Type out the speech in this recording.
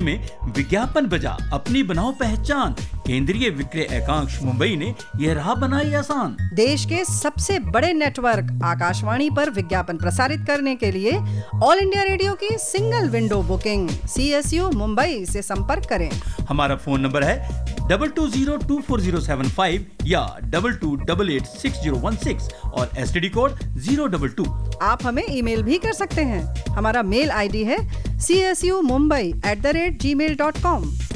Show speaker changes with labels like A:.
A: में विज्ञापन बजा अपनी बनाओ पहचान। केंद्रीय विक्रय एकांश मुंबई ने यह राह बनाई आसान।
B: देश के सबसे बड़े नेटवर्क आकाशवाणी पर विज्ञापन प्रसारित करने के लिए ऑल इंडिया रेडियो की single window booking CSU Mumbai से संपर्क करें।
A: हमारा फोन नंबर है 22024075 या 22886016 और STD कोड 022।
B: आप हमें ईमेल भी कर सकते हैं। हमारा मेल ID है csumumbai@gmail.com।